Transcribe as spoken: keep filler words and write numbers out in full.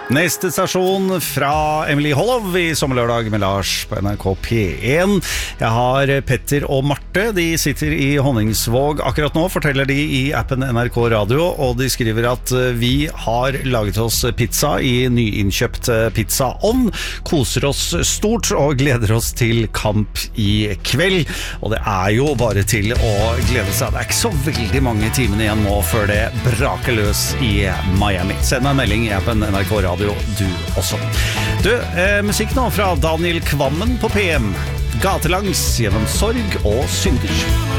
Neste stasjon fra Emilie Hollov I Sommerlørdag med Lars på N R K P en. Jeg har Petter og Marte, de sitter I Honningsvåg akkurat nå, forteller de I appen N R K Radio, og de skriver at vi har laget oss pizza I nyinnkjøpt pizzaovn, koser oss stort og gleder oss til kamp I kveld, og det er jo bare til å glede seg. Det er ikke så veldig mange timene igjen nå før det braker løs I Miami. Send meg en melding I appen N R K Radio du også. Du, eh, musikk nå fra Daniel Kvammen på P M. Gatelangs gjennom sorg og synder.